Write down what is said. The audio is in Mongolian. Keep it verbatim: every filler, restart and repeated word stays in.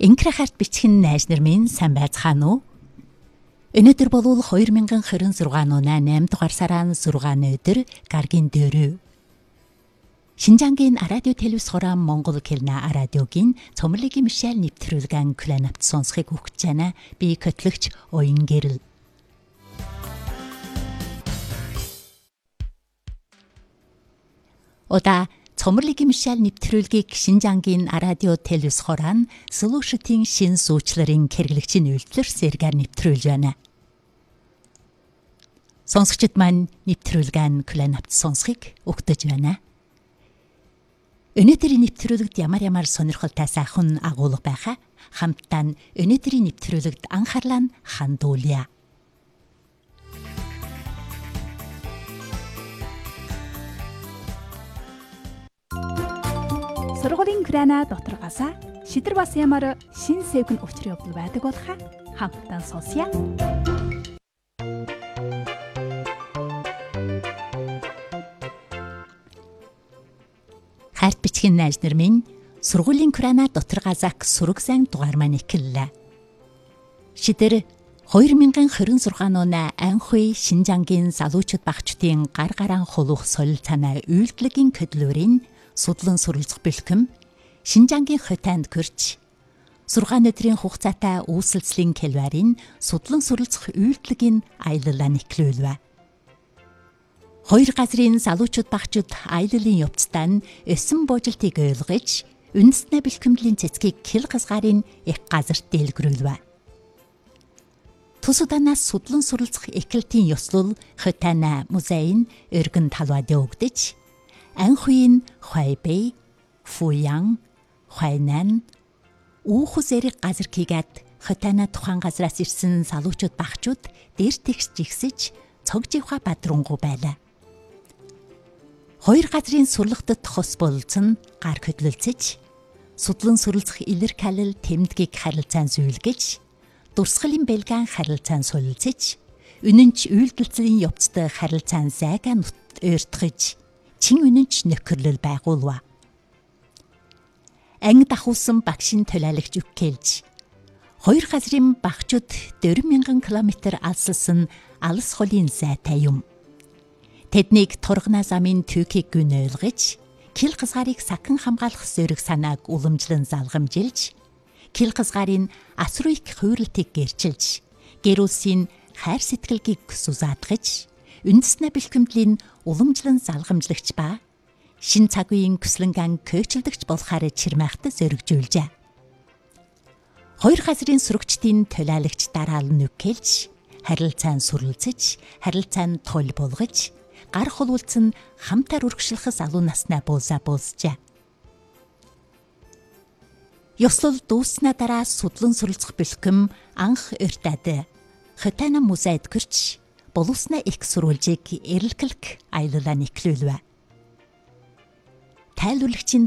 Инкрахарт бичгэн найз нар минь сайн байцгаана уу? Өнөөдөр бол хоёр мянган хорин зургаан оноо найман дугаар сарын зургааны өдөр гаргийн дөрөв. Шинжангийн радио телевиз хорон Монгол хэлний радиогийн цомрлогийн мишэл нэвтрүүлгэн кланапт сонсхийг хүсэж байна. Би хөтлөгч Оюн Гэрэл. Ода цомрлогийн мишэл нэвтрүүлгийг Шинжангийн радио телевиз хорон Solution-ийн шин суучларын хэрэглэгчийн үйлдвэр сэргээр нэвтрүүлж байна. Сонсогчид маань нэвтрүүлгэн кланапт сонсхийг өгтөж байна. Өнөөдрийн нэвтрүүлэгт ямар ямар сонирхолтой сайхан агуулга байхаа хамтдаа өнөөдрийн нэвтрүүлэгт анхаарлаа хандуулъя. Сургуулийн крана доторгоосаа шидэр бас ямар шин сэвгэн учрын явдал байдаг болохаа хамтдаа сонсъя. Харт бичгэн найз нар минь сургуулийн крана доторгоосаа сураг сайн дугаар маань эхэллээ. Шидэр хоёр мянган хорин зургаан оноо анхуй Шинжангийн залуучууд багчдын гар гараан хулуух солил цанаа үйлдэлгийн хөдөлмөрийн судлан суралцах бэлтгэм Шинжангийн хотойнд гөрч сургаан өдрийн хугацаатай үүсэлцлийн келварын судлан суралцах үйлдэлгийн аяллаа нэхлүүлвэ. Хоёр газрын залуучууд багчид аяллалын явцдаа нь өсөн буужилтыг ойлгож үндэснэ бэлтгэмжлийн цэцгийг хил хязгаарын их газарт дэлгэрүүлвэ. Тус удаанаас судлан суралцах эхлэлтийн ёслол хотойна музейн өргөн талбайд өгдөж анхуйн Хуайбэй, Фуян, Хуайнан, Үүхүс эрэг газар хийгээд хотойна тухайн газраас ирсэн залуучууд багчууд дээр тэгш жигсэж цог живха бадрангу байлаа. Хоёр газрын сурлагтад хос болцсон гар хөдлөлцөж, судлан суралцах илэр калал тэмдгийг харилцаан зүйлгэж, дурсгалын бэлгэн харилцаан солилцож, үнэнч үйлдэлцлийн явцтай харилцаан зайгаа нут ойртгож чин үнэнч нөхөрлөл байгуулва. Анги дахуулсан багшийн төлөөлөгч үгкэлж хоёр газрын багчууд дөрвөн мянган километр алсалсан алс холын зайтай юм. Тэднийг тургана замын түүхийг гүн ойлгож, кил хязгаарыг сахан хамгаалах зориг санааг уламжлан залгамжилж, кил хязгаарын асруик хуурилтыг гэрчилж, гэр улсын хайр сэтгэлгийг сузаатгаж, үндэснэ бэлтгэмжлийн уламжлан залгамжлагч ба шин цаг үеийн көслөнгөн көөчлөгч болохаар чирмайхтаа зоригжүүлжээ. Хоёр газрын сурагчдын төлөөлөгч дараал нүкэлж, харилцаан суралцаж, харилцаан тол болгож, гар хулуулсан хамтаар үргэлжлэх залуу наснаа буулзаа буулзжээ. Ёслол дүүснэ дараа судлан суралцах бэлтгэм анх өртөд хотойна музейд гэрч боловсна их сурвалжийг эрэлхэлх аяллаа нэхлүүлвэ. Тайлбарлагчийн